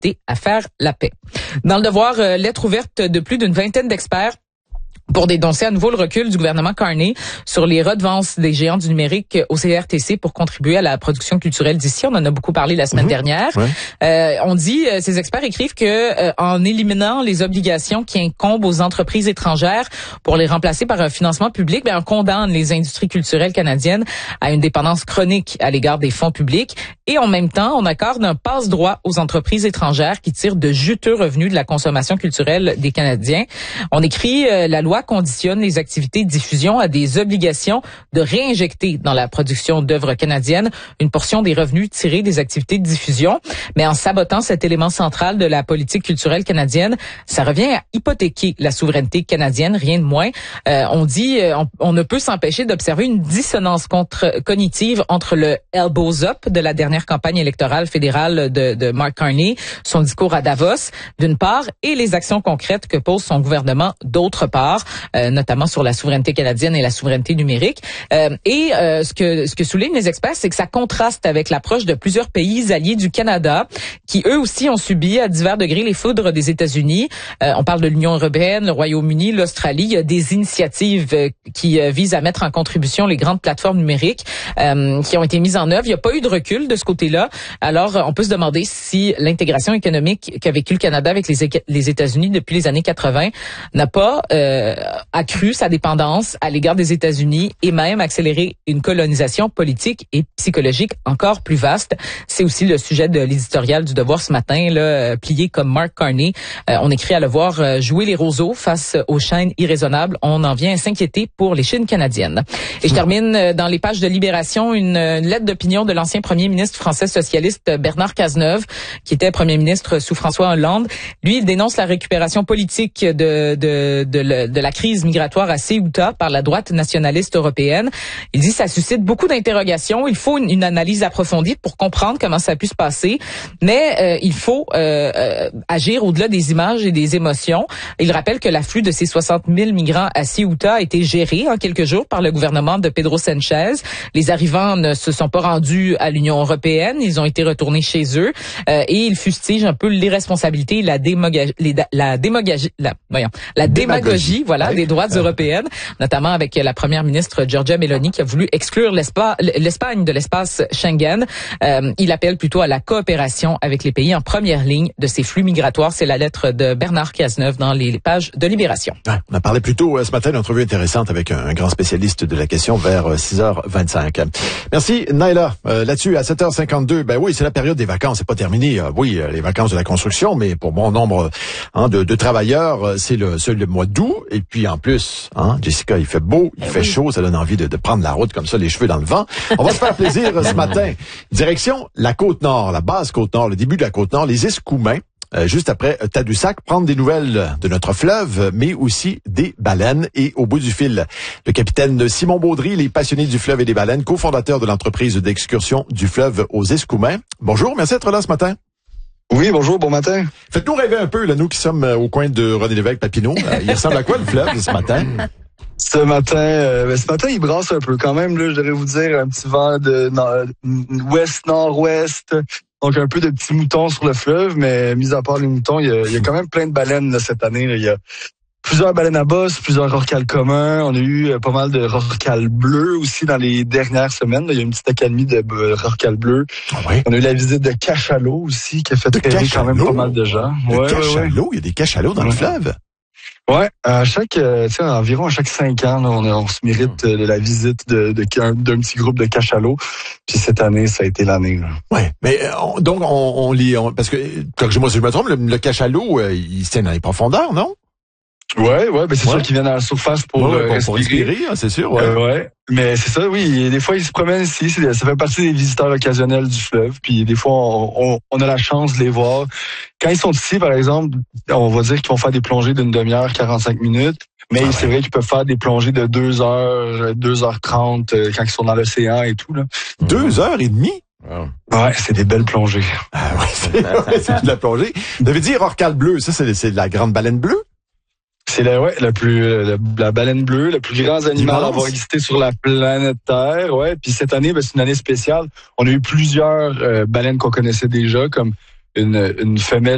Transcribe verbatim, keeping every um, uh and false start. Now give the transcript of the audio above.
capacité à faire la paix. Dans le devoir, euh, lettre ouverte de plus d'une vingtaine d'experts pour dénoncer à nouveau le recul du gouvernement Carney sur les redevances des géants du numérique au C R T C pour contribuer à la production culturelle d'ici. On en a beaucoup parlé la semaine mmh, dernière. Ouais. Euh, on dit, euh, ces experts écrivent que euh, en éliminant les obligations qui incombent aux entreprises étrangères pour les remplacer par un financement public, ben, on condamne les industries culturelles canadiennes à une dépendance chronique à l'égard des fonds publics. Et en même temps, on accorde un passe-droit aux entreprises étrangères qui tirent de juteux revenus de la consommation culturelle des Canadiens. On écrit, euh, la loi conditionne les activités de diffusion à des obligations de réinjecter dans la production d'œuvres canadiennes une portion des revenus tirés des activités de diffusion. Mais en sabotant cet élément central de la politique culturelle canadienne, ça revient à hypothéquer la souveraineté canadienne, rien de moins. Euh, on dit, on, on ne peut s'empêcher d'observer une dissonance contre, cognitive entre le elbows up de la dernière campagne électorale fédérale de, de Mark Carney, son discours à Davos, d'une part, et les actions concrètes que pose son gouvernement, d'autre part. Euh, notamment sur la souveraineté canadienne et la souveraineté numérique. Euh, et euh, ce que ce que soulignent les experts, c'est que ça contraste avec l'approche de plusieurs pays alliés du Canada, qui eux aussi ont subi à divers degrés les foudres des États-Unis. Euh, on parle de l'Union européenne, le Royaume-Uni, l'Australie. Il y a des initiatives euh, qui euh, visent à mettre en contribution les grandes plateformes numériques euh, qui ont été mises en œuvre. Il n'y a pas eu de recul de ce côté-là. Alors, on peut se demander si l'intégration économique qu'a vécu le Canada avec les, les États-Unis depuis les années quatre-vingt n'a pas euh, accru sa dépendance à l'égard des États-Unis et même accéléré une colonisation politique et psychologique encore plus vaste. C'est aussi le sujet de l'éditorial du Devoir ce matin, là, plié comme Mark Carney. Euh, on écrit à le voir euh, jouer les roseaux face aux chaînes irraisonnables. On en vient à s'inquiéter pour les Chines canadiennes. Et je termine euh, dans les pages de Libération une, une lettre d'opinion de l'ancien premier ministre français socialiste Bernard Cazeneuve, qui était premier ministre sous François Hollande. Lui, il dénonce la récupération politique de, de, de, de, de la crise migratoire à Ceuta par la droite nationaliste européenne. Il dit que ça suscite beaucoup d'interrogations. Il faut une, une analyse approfondie pour comprendre comment ça a pu se passer, mais euh, il faut euh, euh, agir au-delà des images et des émotions. Il rappelle que l'afflux de ces soixante mille migrants à Ceuta a été géré en quelques jours par le gouvernement de Pedro Sanchez. Les arrivants ne se sont pas rendus à l'Union européenne. Ils ont été retournés chez eux euh, et il fustige un peu l'irresponsabilité et la démagogie, la démagogie, la, voyons, la démagogie, voilà, oui. des droites européennes, notamment avec la première ministre Giorgia Meloni qui a voulu exclure l'Espagne de l'espace Schengen. Euh, il appelle plutôt à la coopération avec les pays en première ligne de ces flux migratoires. C'est la lettre de Bernard Cazeneuve dans les pages de Libération. Ouais, on a parlé plus tôt euh, ce matin d'une entrevue intéressante avec un, un grand spécialiste de la question vers six heures vingt-cinq. Merci Naila. Euh, là-dessus, à sept heures cinquante-deux, ben oui, c'est la période des vacances, c'est pas terminé. Euh, oui, euh, les vacances de la construction, mais pour bon nombre hein, de, de travailleurs, euh, c'est le, le mois d'août. Et puis en plus, hein, Jessica, il fait beau, il ben fait oui. chaud, ça donne envie de, de prendre la route comme ça, les cheveux dans le vent. On va se faire plaisir ce matin. Direction la Côte-Nord, la base Côte-Nord, le début de la Côte-Nord, les Escoumins. Euh, juste après Tadoussac, prendre des nouvelles de notre fleuve, mais aussi des baleines. Et au bout du fil, le capitaine Simon Baudry, les passionnés du fleuve et des baleines, cofondateur de l'entreprise d'excursion du fleuve aux Escoumins. Bonjour, merci d'être là ce matin. Oui, bonjour, bon matin. Faites-nous rêver un peu, là, nous qui sommes au coin de René Lévesque, Papineau. Euh, il ressemble à quoi le fleuve ce matin? Ce matin, euh, ben, ce matin, il brasse un peu quand même. Là, je devrais vous dire un petit vent de nord, ouest-nord-ouest. Donc, un peu de petits moutons sur le fleuve, mais mis à part les moutons, il y a, il y a quand même plein de baleines là, cette année. Là. Il y a plusieurs baleines à bosse, plusieurs rorquals communs. On a eu pas mal de rorquals bleus aussi dans les dernières semaines. Là. Il y a une petite académie de rorquals bleus. Ah ouais. On a eu la visite de cachalots aussi, qui a fait rêver quand même pas mal de gens. De ouais, cachalots? Ouais, ouais. Il y a des cachalots dans ouais. le fleuve? Ouais, à chaque, euh, tu sais, environ à chaque cinq ans, là, on, on se mérite euh, la visite de, de, d'un, d'un petit groupe de cachalots. Puis cette année, ça a été l'année. Là. Ouais, mais on, donc on, on lit, on, parce que, corrigez-moi si je me trompe, le, le cachalot, euh, il se tient dans les profondeurs, non? Ouais, ouais, ben c'est ouais. sûr qu'ils viennent à la surface pour, ouais, ouais, euh, pour, respirer. pour respirer, hein, c'est sûr. Ouais. Euh, ouais, mais c'est ça, oui. Des fois, ils se promènent ici. C'est, ça fait partie des visiteurs occasionnels du fleuve. Puis des fois, on, on, on a la chance de les voir. Quand ils sont ici, par exemple, on va dire qu'ils vont faire des plongées d'une demi-heure, quarante-cinq minutes. Mais ah ouais. c'est vrai qu'ils peuvent faire des plongées de deux heures, deux heures trente euh, quand ils sont dans l'océan et tout là. Deux heures et demie? Wow. Ouais, c'est des belles plongées. Ah ouais, c'est, c'est de la plongée. Vous devez dire rorqual bleu, ça c'est, c'est de la grande baleine bleue? C'est la, ouais, la plus, la, la baleine bleue, le plus grand animal à avoir existé sur la planète Terre, ouais. Puis cette année, ben, c'est une année spéciale. On a eu plusieurs euh, baleines qu'on connaissait déjà, comme une, une femelle